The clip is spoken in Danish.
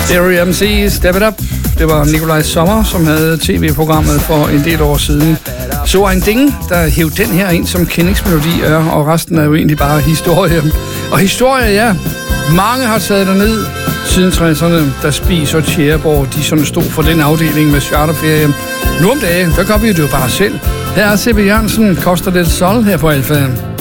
Stereo MC, Step It Up. Det var Nikolaj Sommer, som havde tv-programmet for en del år siden. Så en ding, der hævde den her ind som kendingsmelodi, og resten er jo egentlig bare historie. Og historie, ja. Mange har taget derned siden 60'erne, da Spies og Tjæreborg, de sådan stod for den afdeling med charterferie. Nu om dagen, der gør vi det jo bare selv. Her er C.B. Jørgensen, Costa del Sol her på Alfa.